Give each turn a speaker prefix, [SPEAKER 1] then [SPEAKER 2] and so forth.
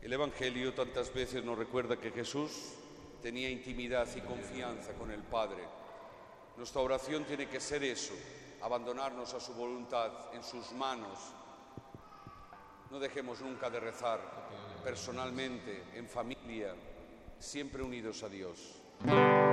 [SPEAKER 1] El Evangelio tantas veces nos recuerda que Jesús tenía intimidad y confianza con el Padre. Nuestra oración tiene que ser eso, abandonarnos a su voluntad, en sus manos. No dejemos nunca de rezar personalmente, en familia, siempre unidos a Dios.